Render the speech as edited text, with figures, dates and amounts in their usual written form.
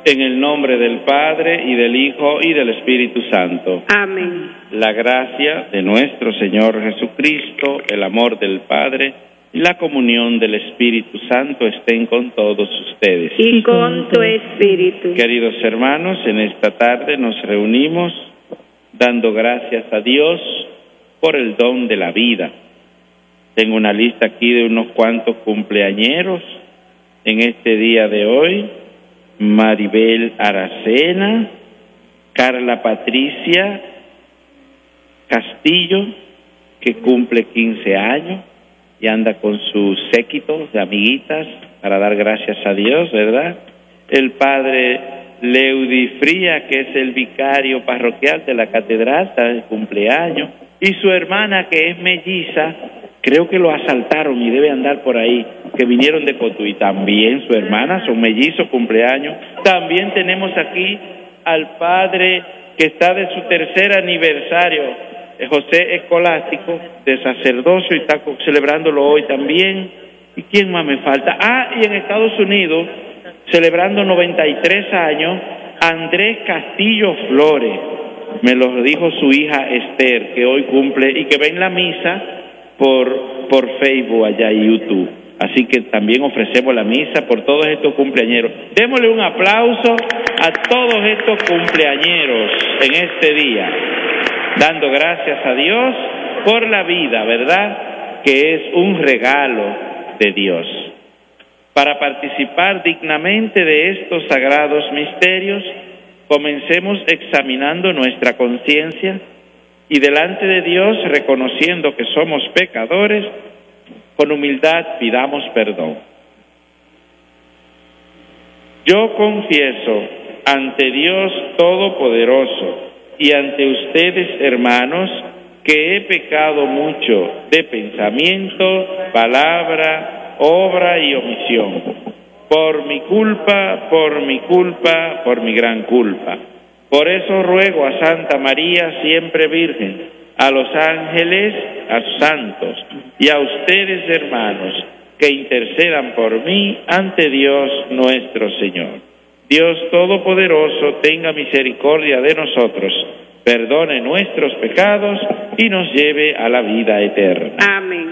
En el nombre del Padre, y del Hijo, y del Espíritu Santo. Amén. La gracia de nuestro Señor Jesucristo, el amor del Padre y la comunión del Espíritu Santo estén con todos ustedes. Y con tu espíritu. Queridos hermanos, en esta tarde nos reunimos dando gracias a Dios por el don de la vida. Tengo una lista aquí de unos cuantos cumpleañeros en este día de hoy. Maribel Aracena, Carla Patricia Castillo, que cumple 15 años y anda con sus séquitos de amiguitas para dar gracias a Dios, ¿verdad? El padre Leudi Fría, que es el vicario parroquial de la catedral, está de cumpleaños, y su hermana, que es melliza, creo que lo asaltaron y debe andar por ahí, que vinieron de Cotuí, también su hermana, son mellizos, cumpleaños. También tenemos aquí al padre que está de su tercer aniversario, José Escolástico, de sacerdocio, y está celebrándolo hoy también. ¿Y quién más me falta? Y en Estados Unidos, celebrando 93 años, Andrés Castillo Flores, me lo dijo su hija Esther, que hoy cumple y que ve en la misa por Facebook allá en YouTube. Así que también ofrecemos la misa por todos estos cumpleañeros. Démosle un aplauso a todos estos cumpleañeros en este día, dando gracias a Dios por la vida, ¿verdad? Que es un regalo de Dios. Para participar dignamente de estos sagrados misterios, comencemos examinando nuestra conciencia y delante de Dios, reconociendo que somos pecadores, con humildad pidamos perdón. Yo confieso ante Dios Todopoderoso y ante ustedes, hermanos, que he pecado mucho de pensamiento, palabra, obra y omisión, por mi culpa, por mi gran culpa. Por eso ruego a Santa María, siempre Virgen, a los ángeles, a los santos y a ustedes, hermanos, que intercedan por mí ante Dios nuestro Señor. Dios Todopoderoso tenga misericordia de nosotros, perdone nuestros pecados y nos lleve a la vida eterna. Amén.